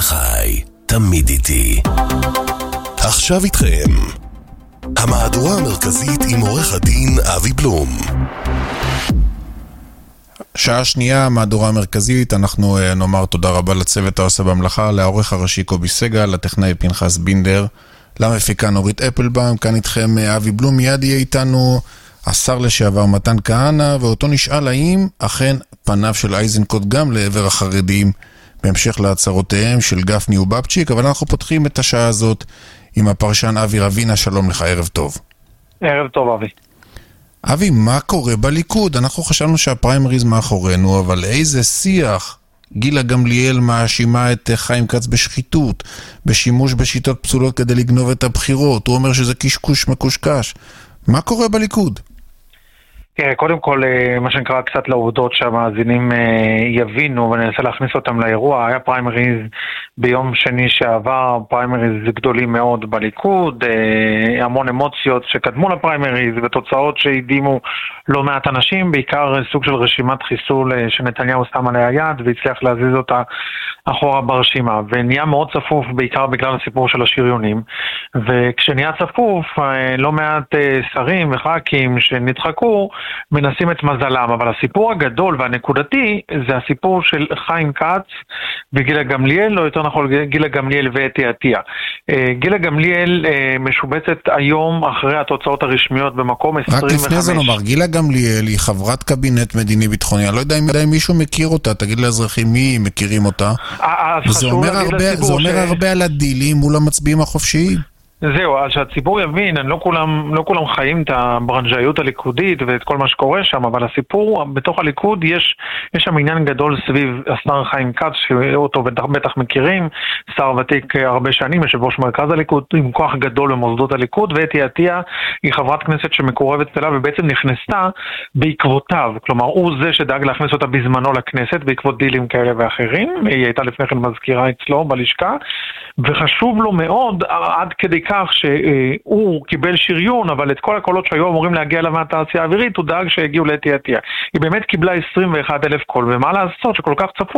חי, תמיד איתי. עכשיו איתכם המהדורה המרכזית עם עורך הדין אבי בלום. שעה שנייה, מהדורה המרכזית. אנחנו נאמר תודה רבה לצוות העושה במלאכה, לעורך הראשי קובי סגל, לטכנאי פנחס בינדר, למפיקה נורית אפלבאום. כאן איתכם אבי בלום. מיד יהיה איתנו השר לשעבר מתן כהנא, ואותו נשאל האם אכן פניו של איזנקוט גם לעבר החרדים בהמשך להצהרותיהם של גפני ובבצ'יק. אבל אנחנו פותחים את השעה הזאת עם הפרשן אבי רבינה. שלום לך, ערב טוב. ערב טוב אבי. אבי, מה קורה בליכוד? אנחנו חשבנו שהפריימריז מאחורינו, אבל איזה שיח. גילה גמליאל מאשימה את חיים כץ בשחיתות, בשימוש בשיטות פסולות כדי לגנוב את הבחירות. הוא אומר שזה קשקוש מקושקש. מה קורה בליכוד? קודם כל, מה שנקרא קצת לעובדות שהמאזינים יבינו, ואני אנסה להכניס אותם לאירוע. היה פריימריז ביום שני שעבר, פריימריז גדולים מאוד בליכוד, המון אמוציות שקדמו לפריימריז ותוצאות שהדימו לא מעט אנשים, בעיקר סוג של רשימת חיסול שנתניהו שם עליה יד והצליח להזיז אותה אחורה ברשימה, ונהיה מאוד צפוף בעיקר בגלל הסיפור של השריונים. וכשנהיה צפוף, לא מעט שרים וח"כים שנדחקו מנסים את מזלם, אבל הסיפור הגדול והנקודתי זה הסיפור של חיים כץ וגילה גמליאל, או יותר נכון גילה גמליאל ואתי עטיה. גילה גמליאל משובצת היום אחרי התוצאות הרשמיות במקום 25. רק לפני זה נאמר, גילה גמליאל היא חברת קבינט מדיני ביטחוני. אני לא יודע אם מישהו מכיר אותה, תגיד לאזרחים מי מכירים אותה. וזה אומר הרבה על הדילים מול המצביעים החופשיים. זהו, אז שהציבור יבין, לא כולם חיים את הברנז'איות הליכודית ואת כל מה שקורה שם, אבל הסיפור בתוך הליכוד יש שם עניין גדול סביב השר חיים כץ, שאותו בטח מכירים, שר ותיק הרבה שנים, יושב ראש מרכז הליכוד, עם כוח גדול במוסדות הליכוד, ואתי עטיה היא חברת כנסת שמקורבת אליו ובעצם נכנסה בעקבותיו, כלומר הוא זה שדאג להכניס אותה בזמנו לכנסת בעקבות דילים כאלה ואחרים. היא הייתה לפני כן מזכירה אצלו בלשכה, וחשוב לו מאוד עד כדי כך שהוא קיבל שריון, אבל את כל הקולות שהיו אמורים להגיע לה מהתעשייה האווירית הוא דאג שהגיעו לאתי עטיה. היא באמת קיבלה 21,000 קול, ומה לעשות שכל כך צפו